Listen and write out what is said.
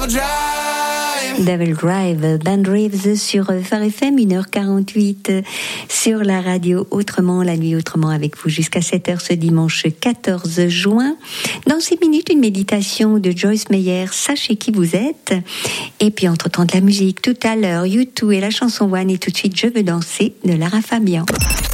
Devil Drive, Ben Reeves sur Phare FM, 1h48 sur la radio Autrement, la nuit autrement avec vous jusqu'à 7h ce dimanche 14 juin. Dans 6 minutes, une méditation de Joyce Meyer, sachez qui vous êtes. Et puis entre-temps de la musique, tout à l'heure, U2 et la chanson One et tout de suite Je veux danser de Lara Fabian.